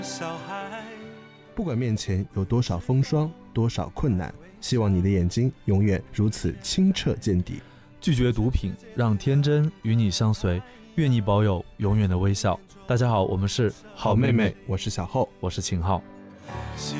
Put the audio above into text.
不管面前有多少风霜，多少困难，希望你的眼睛永远如此清澈见底。 拒绝毒品，让天真与你相随，愿你保有永远的微笑。大家好，我们是好妹妹，我是小厚， 我是秦昊。 喜